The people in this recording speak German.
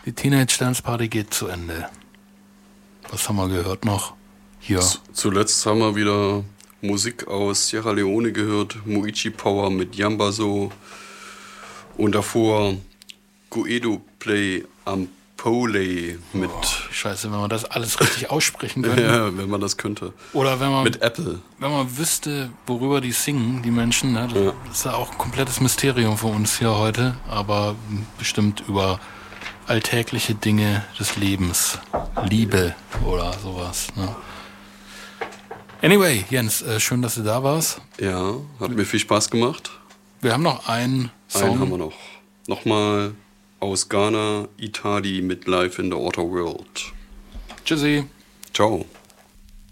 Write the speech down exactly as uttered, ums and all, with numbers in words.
Die Teenage Dance Party geht zu Ende. Was haben wir gehört noch? Hier. Z- zuletzt haben wir wieder Musik aus Sierra Leone gehört. Muichi Power mit Yambaso. Und davor Guedo Play Ampole mit... Oh, scheiße, wenn man das alles richtig aussprechen könnte. Ja, wenn man das könnte. Oder wenn man... Mit Apple. Wenn man wüsste, worüber die singen, die Menschen. Ne? Das Ja. ist ja auch ein komplettes Mysterium für uns hier heute. Aber bestimmt über alltägliche Dinge des Lebens. Liebe oder sowas. Ne? Anyway, Jens, äh, schön, dass du da warst. Ja, hat mir viel Spaß gemacht. Wir haben noch einen Song. Einen haben wir noch. Nochmal aus Ghana, Itadi mit Live in the Outer World. Tschüssi. Ciao.